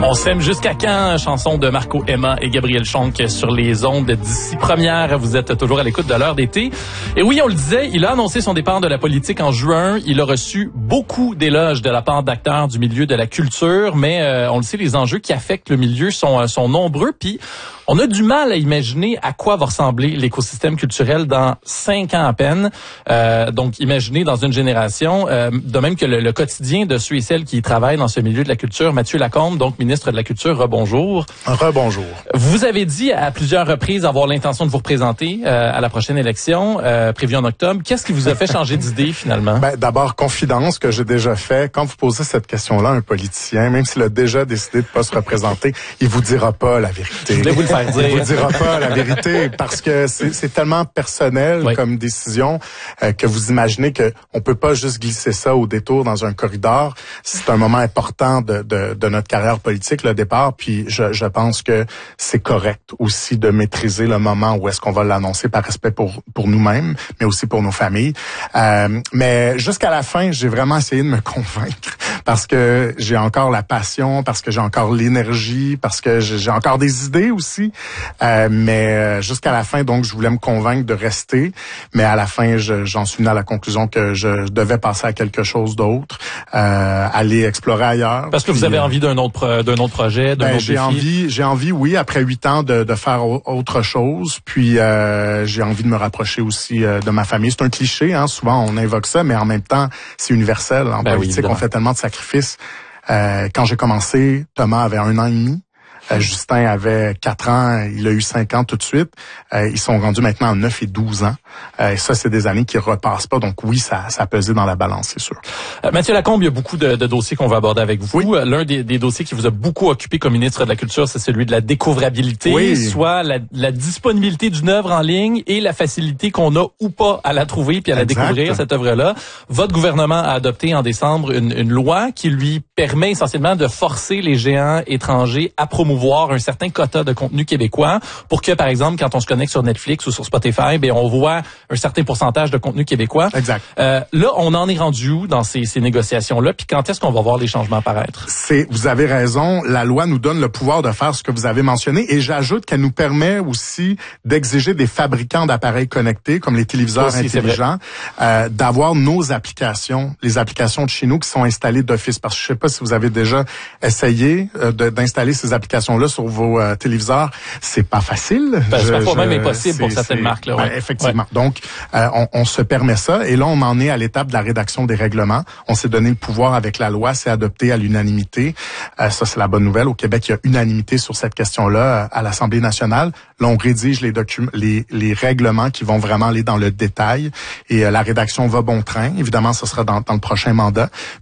On s'aime jusqu'à quand? Chanson de Marco Emma et Gabriel Schonk sur les ondes d'ici première. Vous êtes toujours à l'écoute de l'heure d'été. Et oui, on le disait, il a annoncé son départ de la politique en juin. Il a reçu beaucoup d'éloges de la part d'acteurs du milieu de la culture, mais on le sait, les enjeux qui affectent le milieu sont nombreux. Puis on a du mal à imaginer à quoi va ressembler l'écosystème culturel dans 5 ans à peine. Donc, imaginez dans une génération, de même que le quotidien de ceux et celles qui travaillent dans ce milieu de la culture. Mathieu Lacombe, donc ministre de la Culture, rebonjour. Rebonjour. Vous avez dit à plusieurs reprises avoir l'intention de vous représenter à la prochaine élection, prévue en octobre. Qu'est-ce qui vous a fait changer d'idée finalement? D'abord, confidence que j'ai déjà fait. Quand vous posez cette question-là à un politicien, même s'il a déjà décidé de pas se représenter, il vous dira pas la vérité. Je voulais vous le faire dire. Il vous dira pas la vérité parce que c'est tellement personnel comme décision que vous imaginez que on peut pas juste glisser ça au détour dans un corridor. C'est un moment important de notre carrière politique, le départ, puis je pense que c'est correct aussi de maîtriser le moment où est-ce qu'on va l'annoncer par respect pour nous-mêmes, mais aussi pour nos familles. Mais jusqu'à la fin, j'ai vraiment essayé de me convaincre parce que j'ai encore la passion, parce que j'ai encore l'énergie, parce que j'ai encore des idées aussi. Mais jusqu'à la fin, donc, je voulais me convaincre de rester. Mais à la fin, j'en suis venu à la conclusion que je devais passer à quelque chose d'autre, aller explorer ailleurs. Parce que vous avez envie d'un autre projet, d'un autre défi? J'ai envie, oui, après 8 ans, de faire autre chose. Puis j'ai envie de me rapprocher aussi de ma famille. C'est un cliché, hein, souvent on invoque ça, mais en même temps, c'est universel. En politique, on fait tellement de sacrifices. Quand j'ai commencé, Thomas avait 1 an et demi. Justin avait 4 ans, il a eu 5 ans tout de suite. Ils sont rendus maintenant à 9 et 12 ans. Et ça, c'est des années qui repassent pas. Donc oui, ça a pesé dans la balance, c'est sûr. Mathieu Lacombe, il y a beaucoup de dossiers qu'on va aborder avec vous. Oui. L'un des dossiers qui vous a beaucoup occupé comme ministre de la Culture, c'est celui de la découvrabilité, soit la disponibilité d'une œuvre en ligne et la facilité qu'on a ou pas à la trouver puis à la découvrir, cette œuvre-là. Votre gouvernement a adopté en décembre une loi qui lui permet essentiellement de forcer les géants étrangers à promouvoir un certain quota de contenu québécois pour que, par exemple, quand on se connecte sur Netflix ou sur Spotify, on voit un certain pourcentage de contenu québécois. Exact. Là, on en est rendu où dans ces négociations-là? Puis quand est-ce qu'on va voir les changements apparaître? Vous avez raison. La loi nous donne le pouvoir de faire ce que vous avez mentionné et j'ajoute qu'elle nous permet aussi d'exiger des fabricants d'appareils connectés, comme les téléviseurs intelligents, d'avoir nos applications, les applications de chez nous qui sont installées d'office. Parce que je sais pas si vous avez déjà essayé d'installer ces applications-là sur vos téléviseurs. C'est pas facile. C'est parfois même impossible pour certaines marques. Là, effectivement. Ouais. Donc, on se permet ça. Et là, on en est à l'étape de la rédaction des règlements. On s'est donné le pouvoir avec la loi. C'est adopté à l'unanimité. Ça, c'est la bonne nouvelle. Au Québec, il y a unanimité sur cette question-là à l'Assemblée nationale. Là, on rédige les règlements qui vont vraiment aller dans le détail. Et la rédaction va bon train. Évidemment, ce sera dans le prochain mandat.